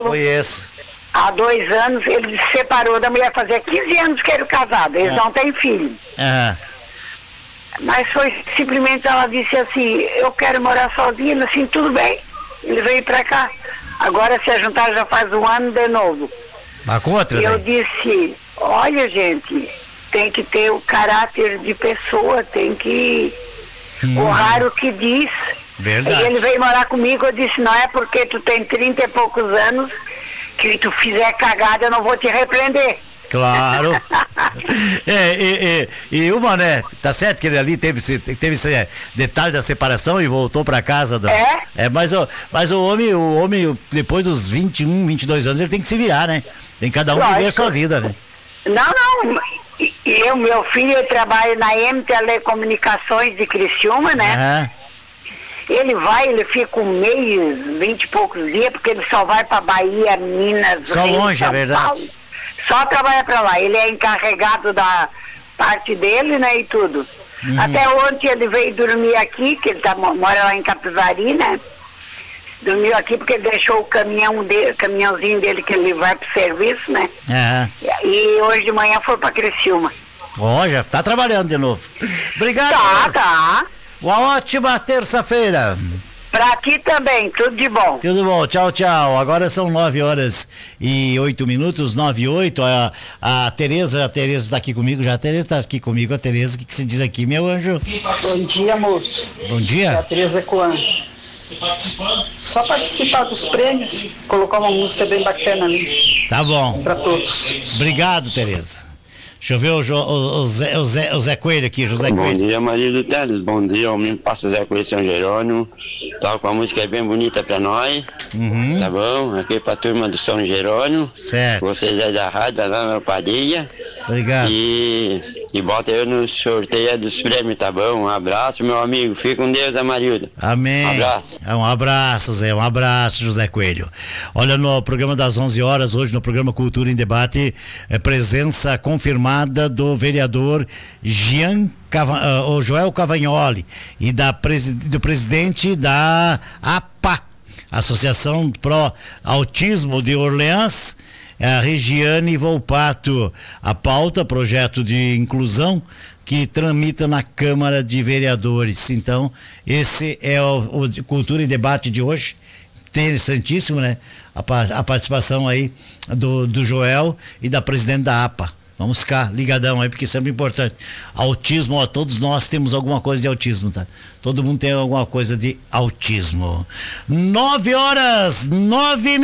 Conheço. Há 2 anos, ele se separou da mulher, fazia 15 anos que eram casados, eles não têm filho. Mas foi simplesmente, ela disse assim, eu quero morar sozinha, ele assim, tudo bem. Ele veio pra cá. Agora se juntar já faz 1 ano de novo. Mas com outra, e eu disse, olha gente, tem que ter o caráter de pessoa, tem que honrar o que diz. Verdade. E ele veio morar comigo, eu disse, não é porque tu tem 30 e poucos anos que tu fizer cagada, eu não vou te repreender. Claro. E o Mané, tá certo que ele ali teve esse detalhe da separação e voltou pra casa. Mas o homem, depois dos 21, 22 anos, ele tem que se virar, né? Tem cada um viver a sua vida, né? Não. Meu filho trabalha na M Telecomunicações de Criciúma, né? Ele fica 1 mês, 20 e poucos dias, porque ele só vai pra Bahia, Minas, só Rio, longe, São é verdade. Paulo. Só trabalha pra lá. Ele é encarregado da parte dele, né, e tudo. Até ontem ele veio dormir aqui, que ele mora lá em Capivari, né? Dormiu aqui porque ele deixou o caminhãozinho dele que ele vai pro serviço, né? E hoje de manhã foi pra Criciúma. Já tá trabalhando de novo. Obrigado. Tá. Uma ótima terça-feira. Pra ti também, tudo de bom. Tudo bom, tchau. Agora são 9h08, 9h08. A Tereza está aqui comigo, a Tereza está aqui comigo. A Tereza, o que se diz aqui, meu anjo? Bom dia, moço. Bom dia. A Tereza Coan. Só participar dos prêmios, colocar uma música bem bacana ali. Tá bom. Pra todos. Obrigado, Tereza. Deixa eu ver o Zé Coelho aqui, José Coelho. Bom dia, Maria do Teles. Bom dia, o menino passa Zé Coelho São Jerônimo. Toca uma música bem bonita pra nós. Tá bom? Aqui pra turma do São Jerônimo. Certo. Vocês é da rádio, lá na Padilha. Obrigado. E bota eu no sorteio dos prêmios, tá bom? Um abraço, meu amigo. Fica com Deus, Amarildo. Amém. Um abraço. Um abraço, Zé. Um abraço, José Coelho. Olha, no programa das 11h, hoje no programa Cultura em Debate, presença confirmada do vereador Joel Cavagnoli e do presidente da APA, Associação Pro Autismo de Orleans, a Regiane Volpato. A pauta, projeto de inclusão que tramita na Câmara de Vereadores. Então, esse é o Cultura em Debate de hoje. Interessantíssimo, né? A participação aí do Joel e da presidente da APA. Vamos ficar ligadão aí, porque isso é sempre importante. Autismo, todos nós temos alguma coisa de autismo, tá? Todo mundo tem alguma coisa de autismo. 9h09.